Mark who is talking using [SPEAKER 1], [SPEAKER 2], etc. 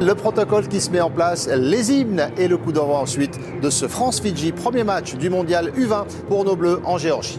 [SPEAKER 1] Le protocole qui se met en place, les hymnes et le coup d'envoi ensuite de ce France-Fidji, premier match du mondial U20 pour nos Bleus en Géorgie.